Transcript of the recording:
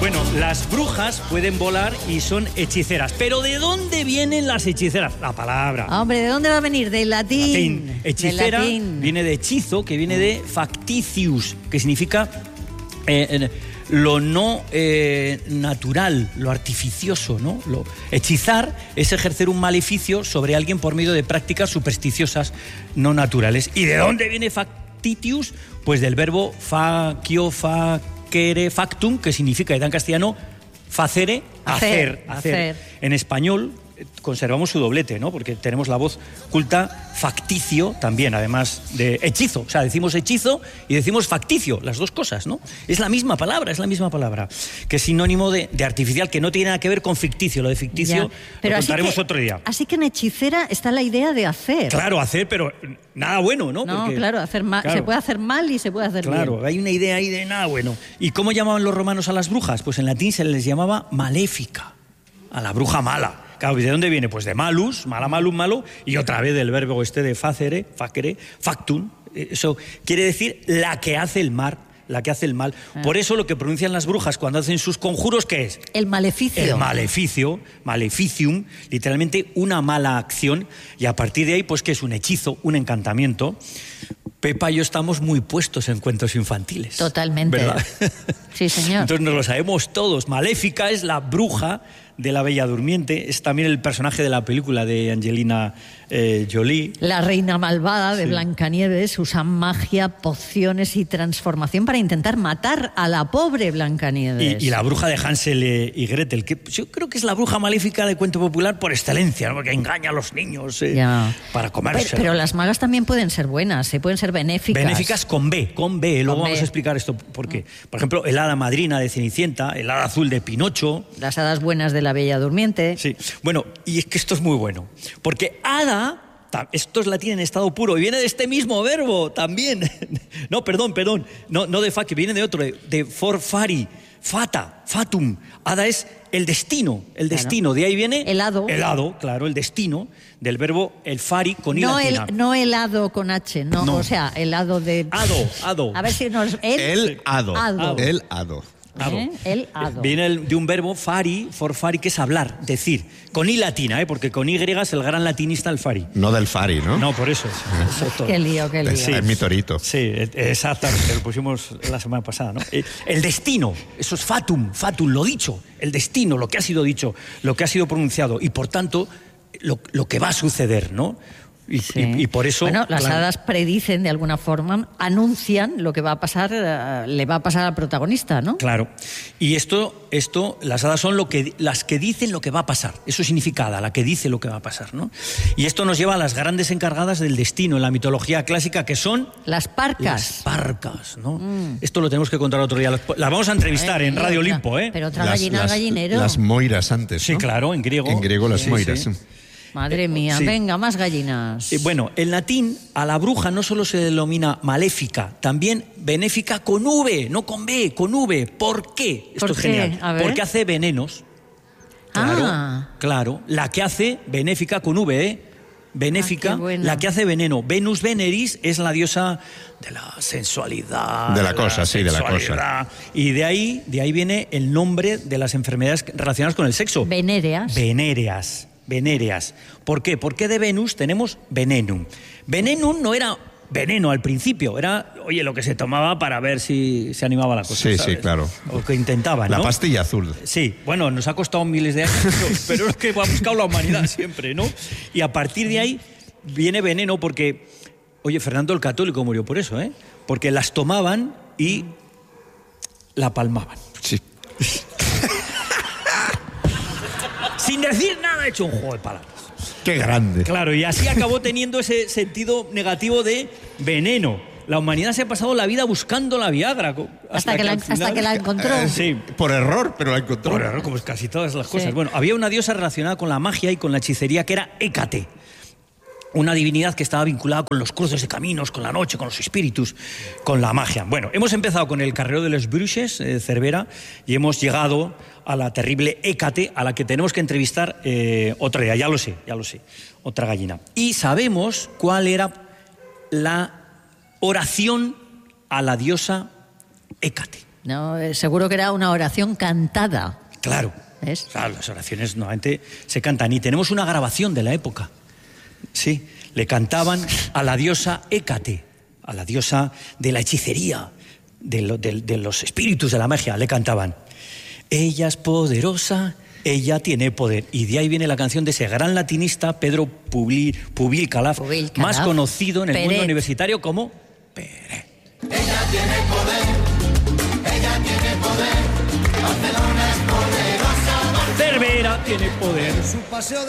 Bueno, las brujas pueden volar y son hechiceras. ¿Pero de dónde vienen las hechiceras? La palabra. Hombre, ¿de dónde va a venir? Del latín. Latín. Hechicera viene de hechizo, que viene de factitius, que significa lo no natural, lo artificioso, ¿no? Hechizar es ejercer un maleficio sobre alguien por medio de prácticas supersticiosas no naturales. ¿Y de dónde viene factitius? Pues del verbo facio, facere, factum, que significa, en castellano, facere, hacer. En español conservamos su doblete, ¿no? Porque tenemos la voz culta facticio también, además de hechizo. O sea, decimos hechizo y decimos facticio, las dos cosas, ¿no? Es la misma palabra, que es sinónimo de artificial, que no tiene nada que ver con ficticio. Lo de ficticio lo contaremos otro día. Así que en hechicera está la idea de hacer. Claro, hacer, pero nada bueno, ¿no? No, porque, claro, hacer mal, claro, se puede hacer mal y se puede hacer bien. Claro, hay una idea ahí de nada bueno. ¿Y cómo llamaban los romanos a las brujas? Pues en latín se les llamaba maléfica, a la bruja mala. Claro, ¿de dónde viene? Pues de malus, mala, malum, malo, y otra vez del verbo de facere, facere, factum. Eso quiere decir la que hace el mal. Por eso lo que pronuncian las brujas cuando hacen sus conjuros, ¿qué es? El maleficio. El maleficio, maleficium, literalmente una mala acción, y a partir de ahí, pues que es un hechizo, un encantamiento. Pepa y yo estamos muy puestos en cuentos infantiles. Totalmente. ¿Verdad? Sí, señor. Entonces nos lo sabemos todos. Maléfica es la bruja de la Bella Durmiente. Es también el personaje de la película de Angelina Jolie. La reina malvada de Blancanieves usa magia, pociones y transformación para intentar matar a la pobre Blancanieves. Y la bruja de Hansel y Gretel, que yo creo que es la bruja maléfica de cuento popular por excelencia, ¿no? Porque engaña a los niños para comerse. Pero las magas también pueden ser buenas, pueden ser benéficas. Benéficas con B. Luego vamos a explicar esto porque, por ejemplo, el hada madrina de Cenicienta, el hada azul de Pinocho. Las hadas buenas de la Bella Durmiente. Sí. Bueno, y es que esto es muy bueno, porque hada, esto es latín en estado puro, y viene de este mismo verbo también. No, perdón, no de fa, que viene de otro, de forfari, fata, fatum. Hada es el destino, destino. De ahí viene el hado, claro, el destino, del verbo el fari con i latina. No el hado con H, no, o sea, el hado de... Hado. A ver si nos... El hado. El hado. El hado. Viene de un verbo forfari, que es hablar, decir, con i latina, porque con y es el gran latinista el fari. No del fari, ¿no? No, por eso. Qué lío. Sí, es mi torito. Sí, exactamente, lo pusimos la semana pasada, ¿no? El destino, eso es fatum, lo dicho, el destino, lo que ha sido dicho, lo que ha sido pronunciado, y por tanto, lo que va a suceder, ¿no? Y por eso... Bueno, las hadas predicen de alguna forma, anuncian lo que va a pasar, le va a pasar al protagonista, ¿no? Claro. Y esto las hadas son las que dicen lo que va a pasar. Eso significa hada, la que dice lo que va a pasar, ¿no? Y esto nos lleva a las grandes encargadas del destino en la mitología clásica, que son... Las parcas. Las parcas, ¿no? Esto lo tenemos que contar otro día. Las vamos a entrevistar en Radio Olimpo, ¿eh? Pero otra gallina al gallinero. Las moiras antes, ¿no? Sí, claro, en griego. En griego las moiras. Sí. Madre mía, venga, más gallinas. Bueno, en latín a la bruja no solo se denomina maléfica, también benéfica con V, no con B, con V. ¿Por qué? Esto es genial. Porque hace venenos. Claro. La que hace benéfica con V, benéfica, la que hace veneno. Venus Veneris es la diosa de la sensualidad. De la cosa, sí, de la cosa. Y de ahí viene el nombre de las enfermedades relacionadas con el sexo. Venéreas. ¿Por qué? Porque de Venus tenemos venenum. Venenum no era veneno al principio, era, lo que se tomaba para ver si se animaba la cosa. Sí, ¿sabes? sí, claro. O que intentaban, ¿no? La pastilla azul. Sí, bueno, nos ha costado miles de años, pero es que ha buscado la humanidad siempre, ¿no? Y a partir de ahí viene veneno porque, Fernando el Católico murió por eso, ¿eh? Porque las tomaban y la palmaban. Sí. Sin decir nada, he hecho un juego de palabras. ¡Qué grande! Claro, y así acabó teniendo ese sentido negativo de veneno. La humanidad se ha pasado la vida buscando la Viagra. Hasta que la encontró. Sí. Por error, pero la encontró. Por error, como casi todas las cosas. Bueno, había una diosa relacionada con la magia y con la hechicería que era Hécate. Una divinidad que estaba vinculada con los cruces de caminos, con la noche, con los espíritus, con la magia. Bueno, hemos empezado con el carrero de les Bruixes, Cervera, y hemos llegado a la terrible Hécate, a la que tenemos que entrevistar otro día. Ya lo sé, otra gallina. Y sabemos cuál era la oración a la diosa Hécate. No, seguro que era una oración cantada. Claro. ¿Ves? Claro, las oraciones normalmente se cantan. Y tenemos una grabación de la época. Sí, le cantaban a la diosa Hécate, a la diosa de la hechicería, de los espíritus de la magia. Le cantaban: ella es poderosa, ella tiene poder. Y de ahí viene la canción de ese gran latinista, Pedro Pubil Calaf, más conocido en el mundo universitario como Peret. Ella tiene poder, Barcelona es poderosa, Cervera tiene poder. su paseo